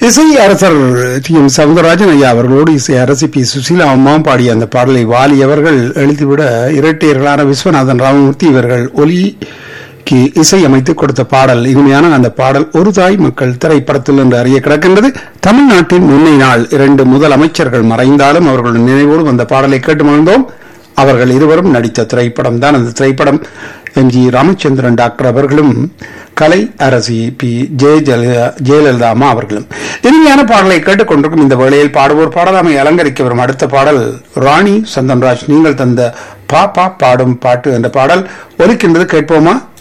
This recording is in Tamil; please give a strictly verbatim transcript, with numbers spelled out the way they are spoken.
இசை அரசர் டி எம் சவுந்தரராஜன் ஐயா அவர்களோடு இசை அரசி பி சுசீலா அம்மா பாடிய அந்த பாடலை வாலி அவர்கள் எழுதிவிட இரட்டையர்களான விஸ்வநாதன் ராமமூர்த்தி இவர்கள் ஒலிக்கு இசை அமைத்து கொடுத்த பாடல். இனிமையான அந்த பாடல் ஒரு தாய் மக்கள் திரைப்படத்தில் என்று அறிய கிடக்கின்றது. தமிழ்நாட்டின் முன்னை நாள் இரண்டு முதல் அமைச்சர்கள் மறைந்தாலும் அவர்களுடைய நினைவோடு அந்த பாடலை கேட்டு மகிழ்ந்தோம். அவர்கள் இருவரும் நடித்த திரைப்படம் தான் அந்த திரைப்படம். எம் ஜி ராமச்சந்திரன் டாக்டர் அவர்களும் கலை அரசி பி ஜெய ஜெயலலிதா அம்மா அவர்களும். இனிமையான பாடலை கேட்டுக்கொண்டிருக்கும் இந்த வேளையில் பாடுவோர் பாடலாமை அலங்கரிக்க வரும் அடுத்த பாடல் ராணி சந்தன்ராஜ் நீங்கள் தந்த பாப்பா பாடும் பாட்டு என்ற பாடல் ஒலிக்கின்றது. கேட்போமா?